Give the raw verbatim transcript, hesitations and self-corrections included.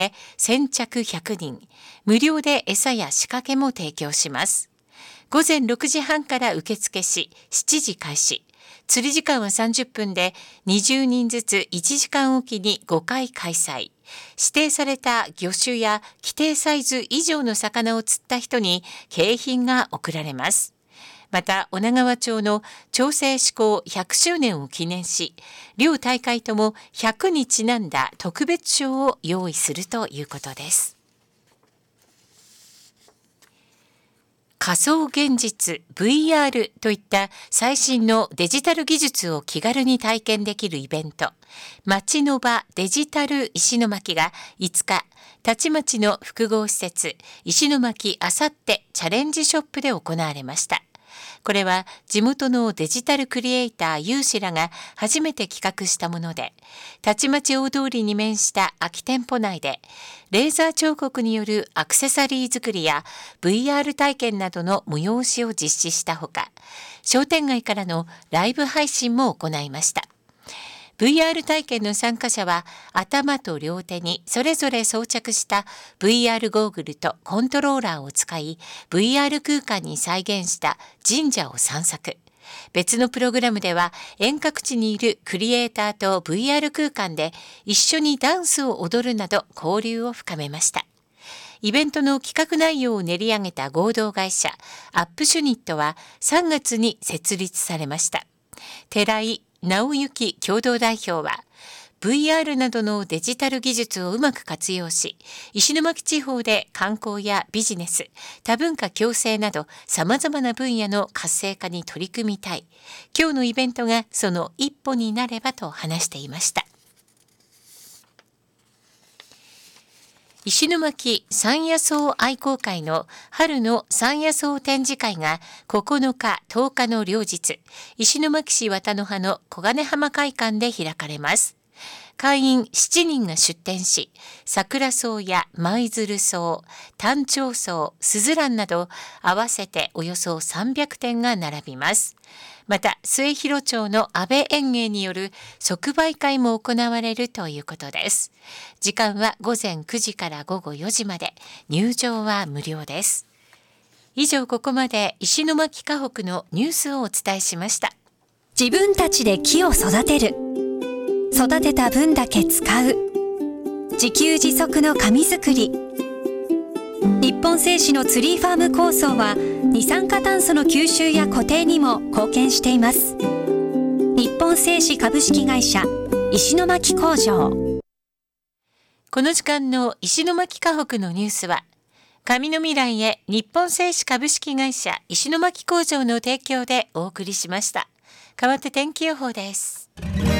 先着ひゃくにん、無料で餌や仕掛けも提供します。午前ろくじはんから受付し、しちじ開始。釣り時間はさんじゅっぷんで、にじゅうにんずついちじかんおきにごかい開催。指定された魚種や規定サイズ以上の魚を釣った人に景品が贈られます。また、女川町の町制施行ひゃくしゅうねんを記念し、両大会ともひゃくにちなんだ特別賞を用意するということです。仮想現実 ブイアール といった最新のデジタル技術を気軽に体験できるイベント、街の場デジタル石巻がいつか、たちまちの複合施設、石巻あさってチャレンジショップで行われました。これは地元のデジタルクリエイター有志らが初めて企画したもので、たちまち大通りに面した空き店舗内で、レーザー彫刻によるアクセサリー作りや ブイアール 体験などの催しを実施したほか、商店街からのライブ配信も行いました。ブイアール 体験の参加者は頭と両手にそれぞれ装着した ブイアール ゴーグルとコントローラーを使い ブイアール 空間に再現した神社を散策。別のプログラムでは遠隔地にいるクリエイターと ブイアール 空間で一緒にダンスを踊るなど交流を深めました。イベントの企画内容を練り上げた合同会社アップシュニットはさんがつに設立されました。寺井直之共同代表は ブイアール などのデジタル技術をうまく活用し、石巻地方で観光やビジネス、多文化共生など様々な分野の活性化に取り組みたい。今日のイベントがその一歩になればと話していました。石巻山野草愛好会の春の山野草展示会がここのか、とおかの両日、石巻市綿の葉の小金浜会館で開かれます。会員しちにんが出展し、桜草や舞鶴草、丹頂草、すずらんなど合わせておよそさんびゃくてんが並びます。また、末広町の安倍園芸による即売会も行われるということです。時間はごぜんくじからごごよじまで、入場は無料です。以上、ここまで石巻河北のニュースをお伝えしました。 自分たちで木を育てる。育てた分だけ使う。自給自足の紙作り。日本製紙のツリーファーム構想は二酸化炭素の吸収や固定にも貢献しています。日本製紙株式会社石巻工場。 この時間の石巻河北のニュースは、紙の未来へ日本製紙株式会社石巻工場の提供でお送りしました。代わって天気予報です。